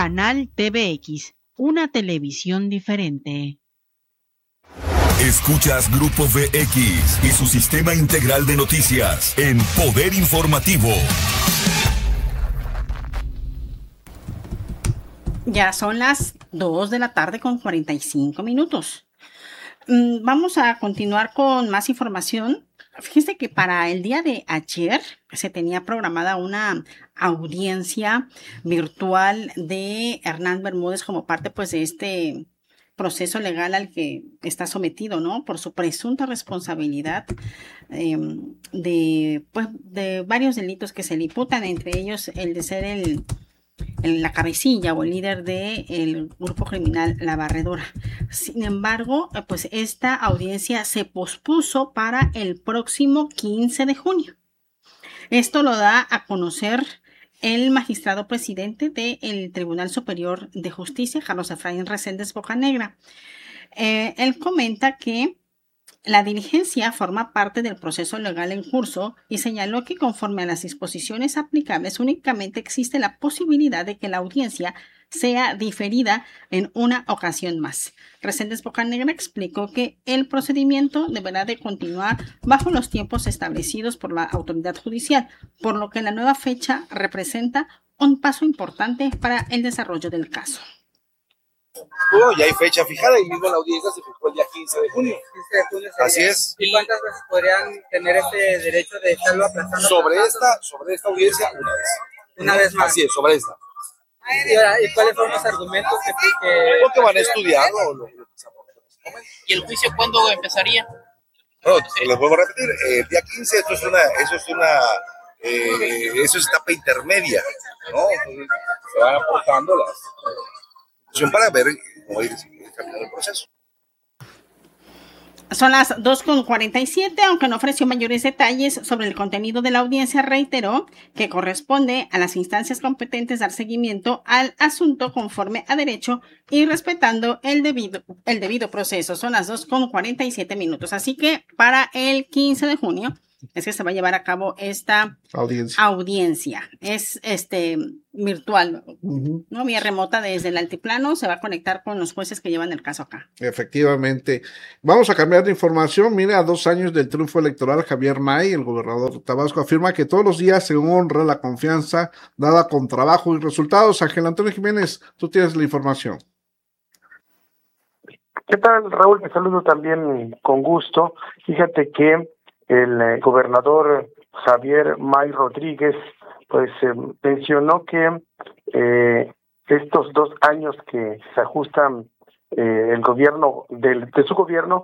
Canal TVX, una televisión diferente. Escuchas Grupo VX y su sistema integral de noticias en Poder Informativo. Ya son las 2:45 p.m. Vamos a continuar con más información. Fíjense que para el día de ayer se tenía programada una audiencia virtual de Hernán Bermúdez como parte pues de este proceso legal al que está sometido, ¿no? Por su presunta responsabilidad de varios delitos que se le imputan, entre ellos el de ser la cabecilla o el líder del grupo criminal La Barredora. Sin embargo, pues esta audiencia se pospuso para el próximo 15 de junio. Esto lo da a conocer el magistrado presidente del Tribunal Superior de Justicia, Carlos Efraín Reséndez Bocanegra. Él comenta que la diligencia forma parte del proceso legal en curso y señaló que conforme a las disposiciones aplicables únicamente existe la posibilidad de que la audiencia sea diferida en una ocasión más. Reséndez Bocanegra explicó que el procedimiento deberá de continuar bajo los tiempos establecidos por la autoridad judicial, por lo que la nueva fecha representa un paso importante para el desarrollo del caso. Ya hay fecha fijada y mismo la audiencia se fijó el día 15 de junio. 15 de junio así es. ¿Y cuántas veces podrían tener este derecho de estarlo aplazando? Sobre esta audiencia, una vez. Una vez más. Así es, sobre esta. ¿Y cuáles fueron los argumentos que porque van a estudiarlo? ¿Y el juicio cuándo empezaría? No, les vuelvo a repetir, el día 15 eso es etapa intermedia, ¿no? Entonces, se van aportando las para ver cómo ir caminando el proceso. Son las 2:47, aunque no ofreció mayores detalles sobre el contenido de la audiencia, reiteró que corresponde a las instancias competentes dar seguimiento al asunto conforme a derecho y respetando el debido proceso. Son las 2:47. Así que para el 15 de junio es que se va a llevar a cabo esta audiencia. Es virtual, ¿no? Vía remota desde el altiplano, se va a conectar con los jueces que llevan el caso acá. Efectivamente. Vamos a cambiar de información. Mira, a 2 años del triunfo electoral, Javier May, el gobernador de Tabasco, afirma que todos los días se honra la confianza dada con trabajo y resultados. Ángel Antonio Jiménez, tú tienes la información. ¿Qué tal, Raúl? Te saludo también con gusto. Fíjate que el gobernador Javier May Rodríguez pues mencionó que estos 2 años que se ajustan el gobierno de su gobierno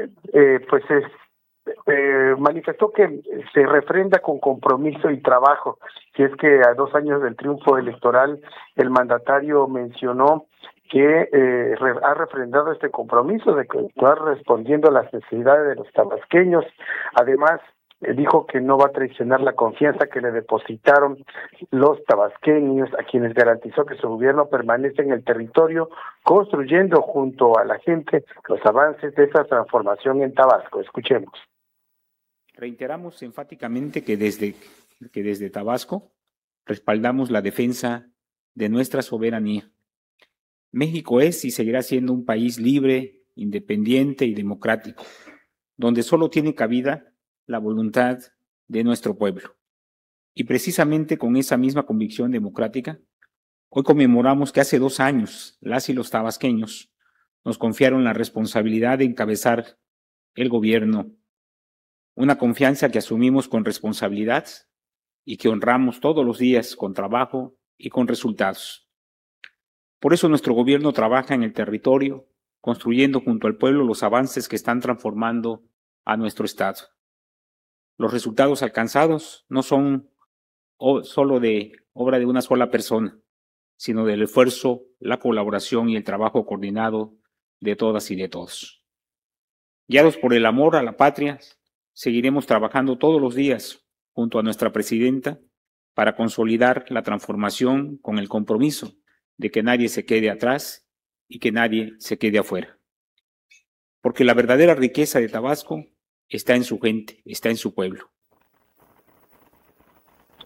manifestó que se refrenda con compromiso y trabajo. Si es que a 2 años del triunfo electoral el mandatario mencionó que ha refrendado este compromiso de continuar respondiendo a las necesidades de los tabasqueños. Además, dijo que no va a traicionar la confianza que le depositaron los tabasqueños, a quienes garantizó que su gobierno permanece en el territorio, construyendo junto a la gente los avances de esa transformación en Tabasco. Escuchemos. Reiteramos enfáticamente que desde Tabasco respaldamos la defensa de nuestra soberanía. México es y seguirá siendo un país libre, independiente y democrático, donde solo tiene cabida la voluntad de nuestro pueblo. Y precisamente con esa misma convicción democrática, hoy conmemoramos que hace 2 años las y los tabasqueños nos confiaron la responsabilidad de encabezar el gobierno, una confianza que asumimos con responsabilidad y que honramos todos los días con trabajo y con resultados. Por eso nuestro gobierno trabaja en el territorio, construyendo junto al pueblo los avances que están transformando a nuestro estado. Los resultados alcanzados no son solo de obra de una sola persona, sino del esfuerzo, la colaboración y el trabajo coordinado de todas y de todos. Guiados por el amor a la patria, seguiremos trabajando todos los días junto a nuestra presidenta para consolidar la transformación con el compromiso de que nadie se quede atrás y que nadie se quede afuera. Porque la verdadera riqueza de Tabasco está en su gente, está en su pueblo.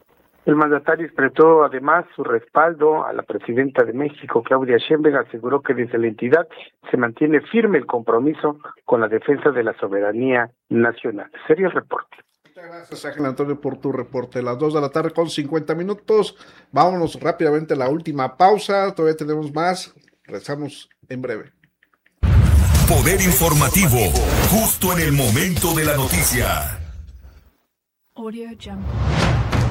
El mandatario expresó además su respaldo a la presidenta de México, Claudia Sheinbaum. Aseguró que desde la entidad se mantiene firme el compromiso con la defensa de la soberanía nacional. Serio el reporte. Muchas gracias, Ángel Antonio, por tu reporte. Las 2 de la tarde con 50 minutos. Vámonos rápidamente a la última pausa. Todavía tenemos más. Regresamos en breve. Poder informativo, justo en el momento de la noticia. Audio Jungle.